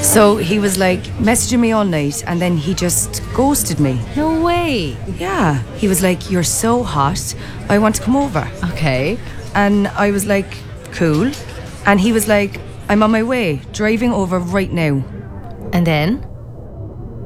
So he was like messaging me all night and then he just ghosted me. No way. Yeah. He was like, "You're so hot. I want to come over." Okay. And I was like, "Cool." And he was like, "I'm on my way, driving over right now." And then?